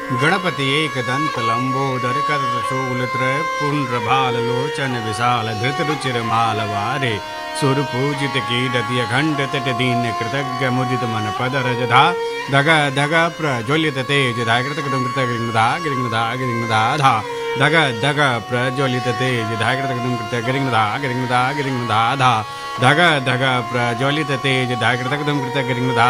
गणपति एकदंत लंबोदर करशूलत्र पुण्ड्रभाल लोचन विशाल धृत रुचिर मालवारे सुर पूजित कीडति अखंड तट दीन कृतज्ञ मुदित मन पद रजधा धग धग प्रज्वलित तेज धाकृत कृतज्ञता गिरिंगधा गिरिंगधा धा धग धग प्रज्वलित तेज धाकृत कृत गिरिंगधा गिरिंगधा गिरिंगधा धा धग धग प्रज्वलित तेज धाकृत कृत गिरिंगधा